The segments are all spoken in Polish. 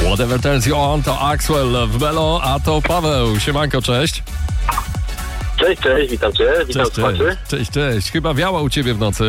Whatever turns you on to Axwell w Melo, a to Paweł. Siemanko, cześć. Cześć, witam cię, witam słuchaczy. Cześć. Chyba wiało u ciebie w nocy.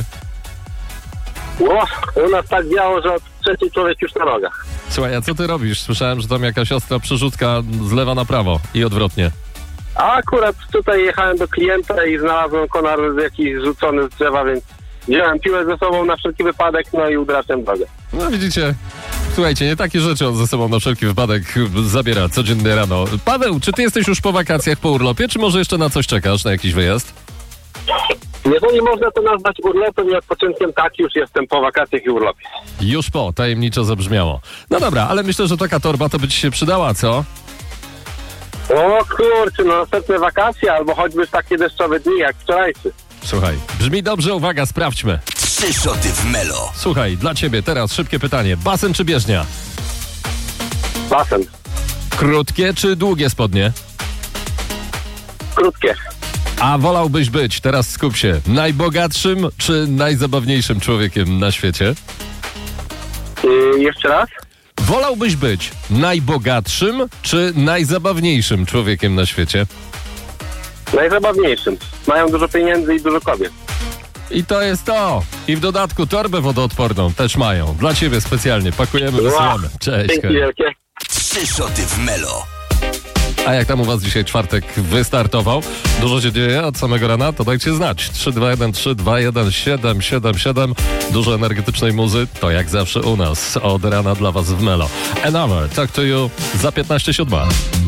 U nas tak biało, że od trzeci człowiek już na nogach. Słuchaj, a co ty robisz? Słyszałem, że tam jakaś ostra przerzutka z lewa na prawo i odwrotnie. A akurat tutaj jechałem do klienta i znalazłem konar jakiś rzucony z drzewa, więc wziąłem piłę ze sobą na wszelki wypadek, no i udraczam drogę. No widzicie, słuchajcie, nie takie rzeczy on ze sobą na wszelki wypadek zabiera codziennie rano. Paweł, czy ty jesteś już po wakacjach, po urlopie, czy może jeszcze na coś czekasz, na jakiś wyjazd? Jeżeli można to nazwać urlopem i odpoczynkiem, tak, już jestem po wakacjach i urlopie. Już po, tajemniczo zabrzmiało. No dobra, ale myślę, że taka torba to by ci się przydała, co? O kurczę, no następne wakacje albo choćby takie deszczowe dni jak wczorajszy. Słuchaj, brzmi dobrze, uwaga, sprawdźmy. 3 szoty w Melo. Słuchaj, dla ciebie teraz szybkie pytanie. Basen czy bieżnia? Basen. Krótkie czy długie spodnie? Krótkie. A wolałbyś być, teraz skup się, najbogatszym czy najzabawniejszym człowiekiem na świecie? Jeszcze raz? Wolałbyś być najbogatszym czy najzabawniejszym człowiekiem na świecie? Najzabawniejszym. Mają dużo pieniędzy i dużo kobiet. I to jest to. I w dodatku torbę wodoodporną też mają. Dla ciebie specjalnie. Pakujemy, wysyłamy. Cześć. Dzięki wielkie. 3 szoty w Melo. A jak tam u was dzisiaj czwartek wystartował? Dużo się dzieje od samego rana? To dajcie znać. 321-321-777. Dużo energetycznej muzy. To jak zawsze u nas. Od rana dla was w Melo. Another Talk to You za 15:07.